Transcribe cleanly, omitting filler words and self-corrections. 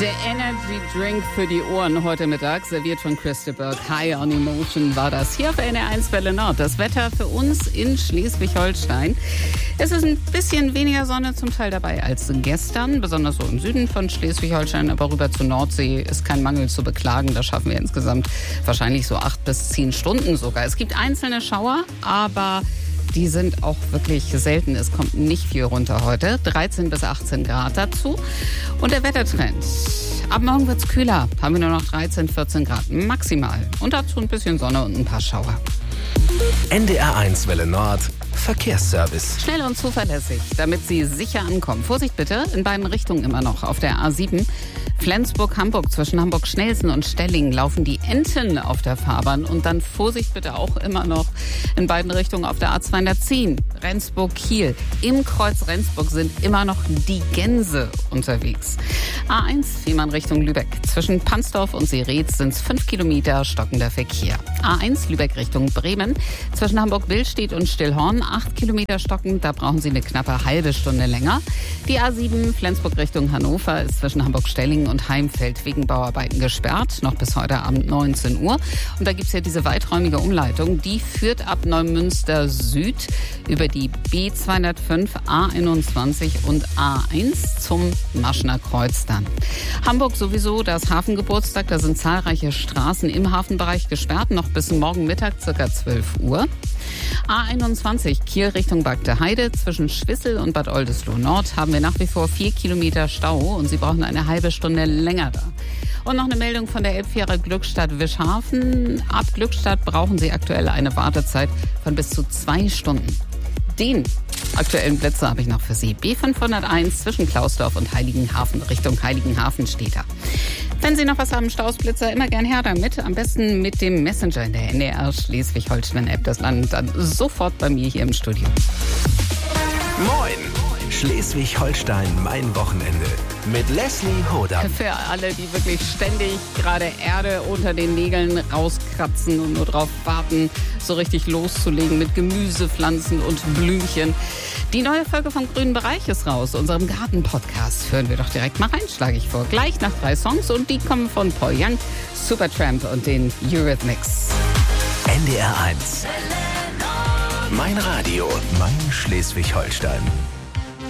Der Energy Drink für die Ohren heute Mittag, serviert von Christa Burke. High on Emotion war das hier auf NDR1 Welle Nord. Das Wetter für uns in Schleswig-Holstein. Es ist ein bisschen weniger Sonne zum Teil dabei als gestern, besonders so im Süden von Schleswig-Holstein, aber rüber zur Nordsee ist kein Mangel zu beklagen. Da schaffen wir insgesamt wahrscheinlich so 8 bis 10 Stunden sogar. Es gibt einzelne Schauer, aber die sind auch wirklich selten. Es kommt nicht viel runter heute. 13 bis 18 Grad dazu. Und der Wettertrend. Ab morgen wird's kühler. Haben wir nur noch 13, 14 Grad maximal. Und dazu ein bisschen Sonne und ein paar Schauer. NDR1 Welle Nord. Verkehrsservice. Schnell und zuverlässig, damit Sie sicher ankommen. Vorsicht bitte, in beiden Richtungen immer noch. Auf der A7 Flensburg-Hamburg zwischen Hamburg-Schnelsen und Stellingen laufen die Enten auf der Fahrbahn. Und dann Vorsicht bitte auch immer noch in beiden Richtungen auf der A210 Rendsburg-Kiel. Im Kreuz Rendsburg sind immer noch die Gänse unterwegs. A1 Fehmarn Richtung Lübeck. Zwischen Pansdorf und Seretz sind es 5 Kilometer stockender Verkehr. A1 Lübeck Richtung Bremen. Zwischen Hamburg-Billstedt und Stillhorn 8 Kilometer stockend. Da brauchen Sie eine knappe halbe Stunde länger. Die A7 Flensburg Richtung Hannover ist zwischen Hamburg-Stellingen und Heimfeld wegen Bauarbeiten gesperrt. Noch bis heute Abend 19 Uhr. Und da gibt es ja diese weiträumige Umleitung. Die führt ab Neumünster Süd über die B205, A21 und A1 zum Maschner Kreuz dann. Hamburg sowieso, das Hafengeburtstag. Da sind zahlreiche Straßen im Hafenbereich gesperrt. Noch bis morgen Mittag ca. 12 Uhr. A21 Kiel Richtung Bagde Heide. Zwischen Schwissel und Bad Oldesloe Nord haben wir nach wie vor 4 Kilometer Stau und Sie brauchen eine halbe Stunde länger da. Und noch eine Meldung von der Elbfähre Glückstadt-Wischhafen. Ab Glückstadt brauchen Sie aktuell eine Wartezeit von bis zu 2 Stunden. Den aktuellen Plätze habe ich noch für Sie. B501 zwischen Klausdorf und Heiligenhafen Richtung Heiligenhafen steht da. Wenn Sie noch was haben, Stausblitzer, immer gern her damit. Am besten mit dem Messenger in der NDR Schleswig-Holstein-App. Das landet dann sofort bei mir hier im Studio. Moin! Schleswig-Holstein, mein Wochenende. Mit Leslie Hodam. Für alle, die wirklich ständig gerade Erde unter den Nägeln rauskratzen und nur drauf warten, so richtig loszulegen mit Gemüsepflanzen und Blümchen. Die neue Folge vom Grünen Bereich ist raus, unserem Garten-Podcast. Hören wir doch direkt mal rein, schlage ich vor. Gleich nach 3 Songs und die kommen von Paul Young, Supertramp und den Eurythmics. NDR1. Mein Radio, mein Schleswig-Holstein.